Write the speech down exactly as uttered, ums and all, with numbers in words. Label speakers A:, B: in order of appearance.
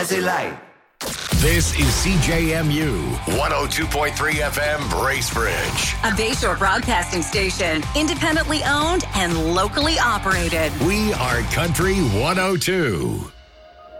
A: Light.
B: This is C J M U one oh two point three F M Bracebridge.
C: A Bayshore broadcasting station, independently owned and locally operated.
B: We are Country one oh two.